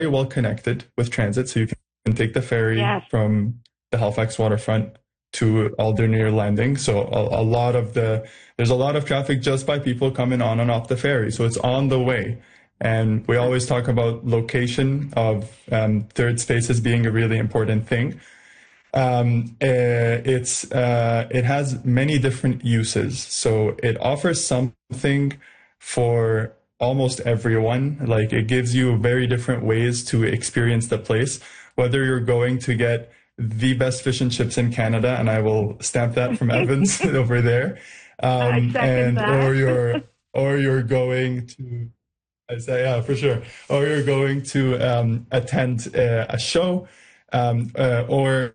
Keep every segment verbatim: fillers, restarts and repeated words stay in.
well connected with transit, so you can take the ferry Yes. from the Halifax waterfront to Alderney Landing. So a, a lot of the there's a lot of traffic just by people coming on and off the ferry. So it's on the way. And we always talk about location of um, third spaces being a really important thing. Um, uh, it's uh, it has many different uses. So it offers something for almost everyone. Like it gives you very different ways to experience the place, whether you're going to get the best fish and chips in Canada, and I will stamp that from Evans over there. Um, and that. or you're or you're going to I say yeah for sure, or you're going to um, attend uh, a show, um, uh, or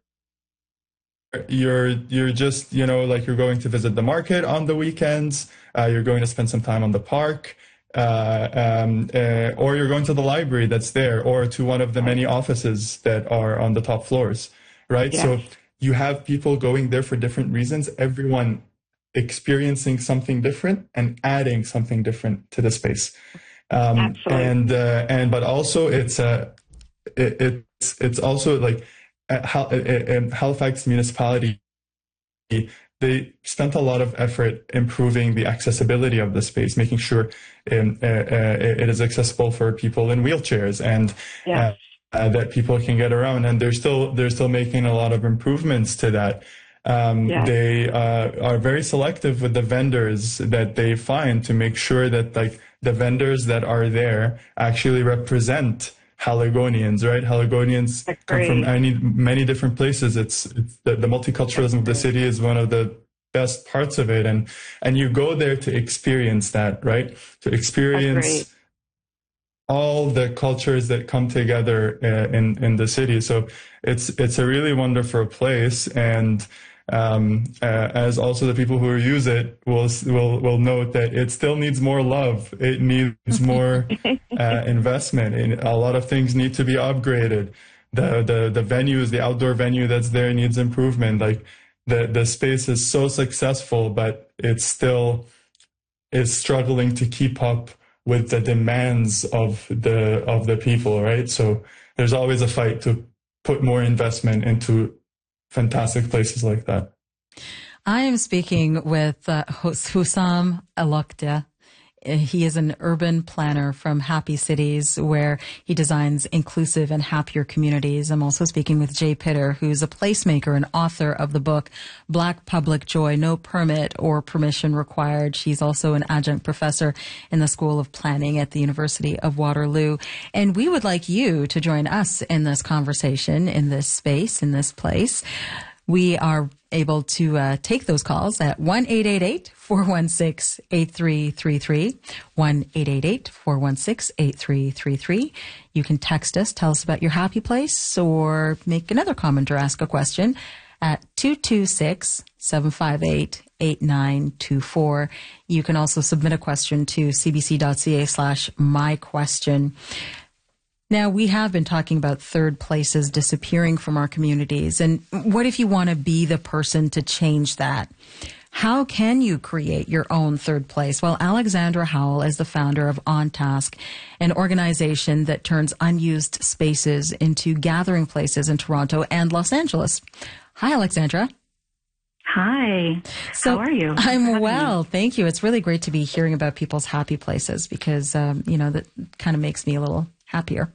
you're you're just you know like you're going to visit the market on the weekends. Uh, you're going to spend some time on the park. Uh, um, uh, or you're going to the library that's there, or to one of the many offices that are on the top floors, right? Yes. So you have people going there for different reasons, everyone experiencing something different and adding something different to the space. Um, Absolutely. and uh, and but also it's a it, it's it's also like at Hal- in Halifax municipality, they spent a lot of effort improving the accessibility of the space, making sure um, uh, uh, it is accessible for people in wheelchairs and Yes. uh, uh, that people can get around. And they're still they're still making a lot of improvements to that. Um, Yes. They uh, are very selective with the vendors that they find to make sure that like the vendors that are there actually represent Haligonians, right? Haligonians come from many, many different places. It's, it's the, the multiculturalism of the city is one of the best parts of it. And, and you go there to experience that, right? To experience all the cultures that come together uh, in, in the city. So it's, it's a really wonderful place. And, um, uh, as also the people who use it will, will, will note that it still needs more love. It needs more, uh, investment. And a lot of things need to be upgraded. The, the, the venues, the outdoor venue that's there needs improvement. Like the, the space is so successful, but it still is struggling to keep up with the demands of the, of the people, right? So there's always a fight to put more investment into fantastic places like that. I am speaking with uh, Hussam Alokda. He is an urban planner from Happy Cities, where he designs inclusive and happier communities. I'm also speaking with Jay Pitter, who's a placemaker and author of the book Black Public Joy, No Permit or Permission Required. She's also an adjunct professor in the School of Planning at the University of Waterloo. And we would like you to join us in this conversation, in this space, in this place. We are able to uh, take those calls at one eight eight eight, four one six, eight three three three, one eight eight eight, four one six, eight three three three. You can text us, tell us about your happy place, or make another comment or ask a question at two two six, seven five eight, eight nine two four. You can also submit a question to cbc.ca slash my question. Now, we have been talking about third places disappearing from our communities. And what if you want to be the person to change that? How can you create your own third place? Well, Alexandra Howell is the founder of On Task, an organization that turns unused spaces into gathering places in Toronto and Los Angeles. Hi, Alexandra. Hi. So How are you? I'm well, thank you. It's really great to be hearing about people's happy places because, um, you know, that kind of makes me a little happier.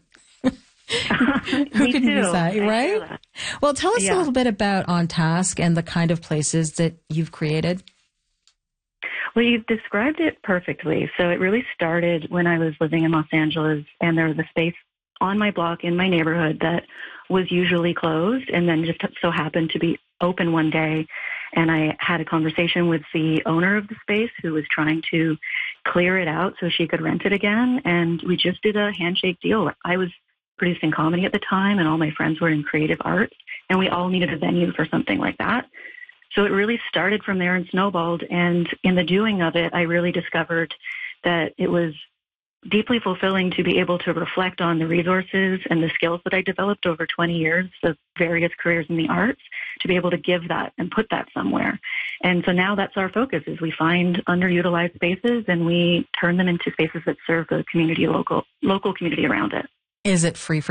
Who could use that, right? That. Well, tell us yeah. a little bit about On Task and the kind of places that you've created. Well, you've described it perfectly. So it really started when I was living in Los Angeles, and there was a space on my block in my neighborhood that was usually closed and then just so happened to be open one day. And I had a conversation with the owner of the space who was trying to clear it out so she could rent it again. And we just did a handshake deal. I was producing comedy at the time, and all my friends were in creative arts, and we all needed a venue for something like that. So it really started from there and snowballed. And in the doing of it, I really discovered that it was deeply fulfilling to be able to reflect on the resources and the skills that I developed over twenty years of various careers in the arts, to be able to give that and put that somewhere. And so now that's our focus, is we find underutilized spaces and we turn them into spaces that serve the community, local, local community around it. Is it free for